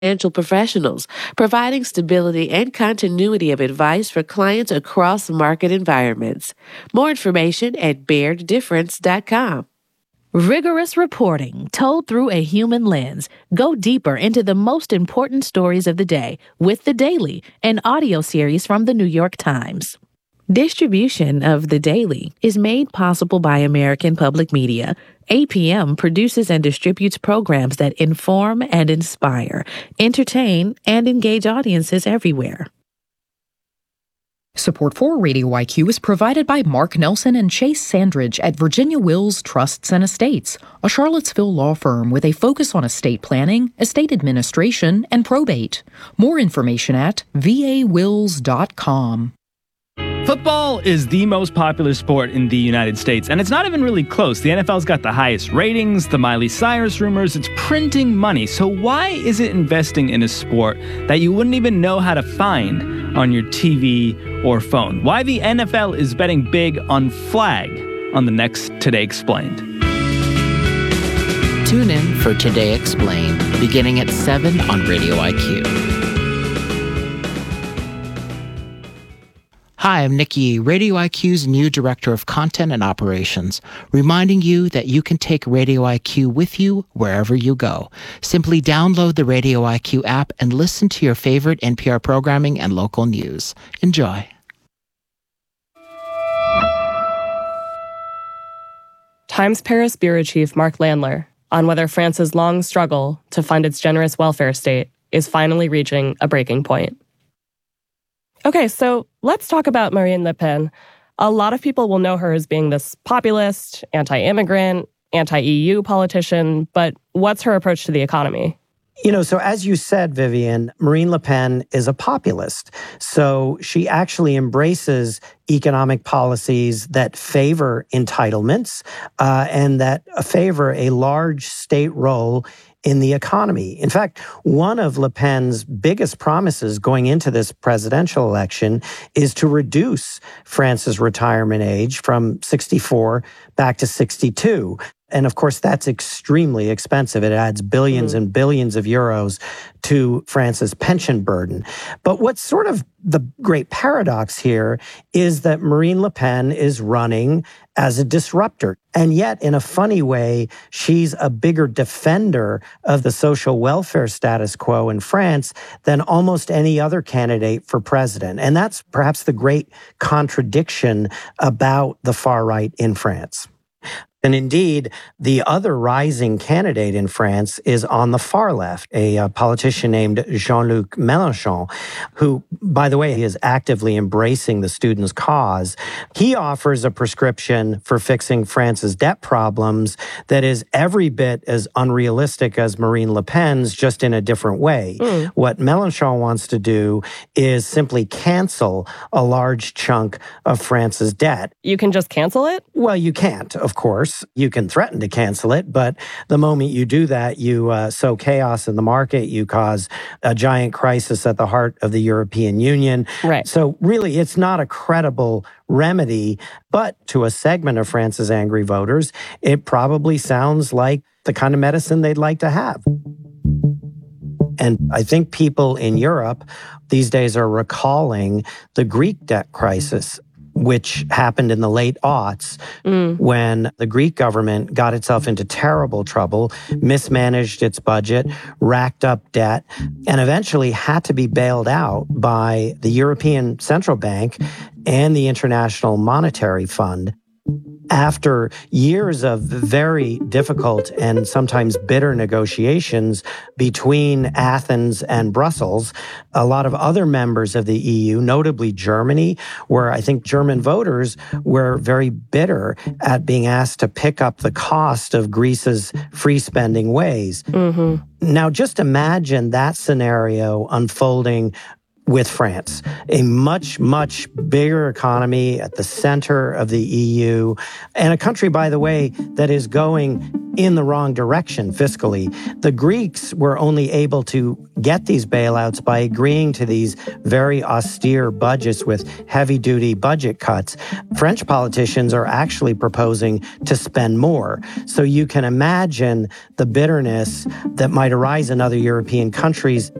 financial professionals, providing stability and continuity of advice for clients across market environments. More information at BairdDifference.com. Rigorous reporting told through a human lens. Go deeper into the most important stories of the day with The Daily, an audio series from the New York Times. Distribution of The Daily is made possible by American Public Media. APM produces and distributes programs that inform and inspire, entertain, and engage audiences everywhere. Support for Radio IQ is provided by Mark Nelson and Chase Sandridge at Virginia Wills Trusts and Estates, a Charlottesville law firm with a focus on estate planning, estate administration, and probate. More information at vawills.com. Football is the most popular sport in the United States, and it's not even really close. The NFL's got the highest ratings, the Miley Cyrus rumors, it's printing money. So why is it investing in a sport that you wouldn't even know how to find on your TV or phone? Why the NFL is betting big on flag on the next Today Explained. Tune in for Today Explained, beginning at 7 on Radio IQ. Hi, I'm Nikki, Radio IQ's new Director of Content and Operations, reminding you that you can take Radio IQ with you wherever you go. Simply download the Radio IQ app and listen to your favorite NPR programming and local news. Enjoy. Times Paris Bureau Chief Mark Landler on whether France's long struggle to fund its generous welfare state is finally reaching a breaking point. Okay, so let's talk about Marine Le Pen. A lot of people will know her as being this populist, anti-immigrant, anti-EU politician, but what's her approach to the economy? So as you said, Vivian, Marine Le Pen is a populist. So she actually embraces economic policies that favor entitlements and that favor a large state role in the economy. In fact, one of Le Pen's biggest promises going into this presidential election is to reduce France's retirement age from 64 back to 62. And of course, that's extremely expensive. It adds billions and billions of euros to France's pension burden. But what's sort of the great paradox here is that Marine Le Pen is running as a disruptor. And yet, in a funny way, she's a bigger defender of the social welfare status quo in France than almost any other candidate for president. And that's perhaps the great contradiction about the far right in France. And indeed, the other rising candidate in France is on the far left, a politician named Jean-Luc Mélenchon, who, by the way, is actively embracing the students' cause. He offers a prescription for fixing France's debt problems that is every bit as unrealistic as Marine Le Pen's, just in a different way. What Mélenchon wants to do is simply cancel a large chunk of France's debt. You can just cancel it? Well, you can't, of course. You can threaten to cancel it, but the moment you do that, you sow chaos in the market, you cause a giant crisis at the heart of the European Union. Right. So really, it's not a credible remedy, but to a segment of France's angry voters, it probably sounds like the kind of medicine they'd like to have. And I think people in Europe these days are recalling the Greek debt crisis, which happened in the late aughts when the Greek government got itself into terrible trouble, mismanaged its budget, racked up debt, and eventually had to be bailed out by the European Central Bank and the International Monetary Fund. After years of very difficult and sometimes bitter negotiations between Athens and Brussels, a lot of other members of the EU, notably Germany, where I think German voters were very bitter at being asked to pick up the cost of Greece's free spending ways. Now, just imagine that scenario unfolding with France, a much, much bigger economy at the center of the EU, and a country, by the way, that is going in the wrong direction fiscally. The Greeks were only able to get these bailouts by agreeing to these very austere budgets with heavy-duty budget cuts. French politicians are actually proposing to spend more. So you can imagine the bitterness that might arise in other European countries